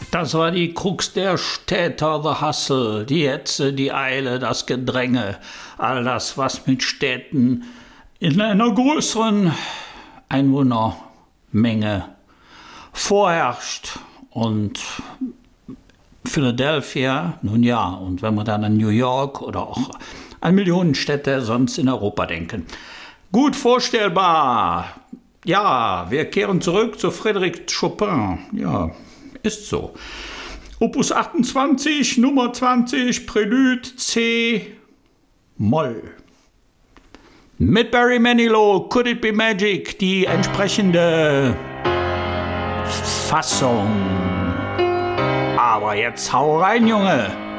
Das war die Krux der Städter, the Hustle, die Hetze, die Eile, das Gedränge, all das, was mit Städten in einer größeren Einwohnermenge vorherrscht. Und Philadelphia, nun ja, und wenn wir dann an New York oder auch an Millionenstädte sonst in Europa denken. Gut vorstellbar. Ja, wir kehren zurück zu Frédéric Chopin. Ja, ist so. Opus 28, Nummer 20, Prelude C Moll. Mit Barry Manilow, Could It Be Magic, die entsprechende Fassung. Aber jetzt hau rein, Junge!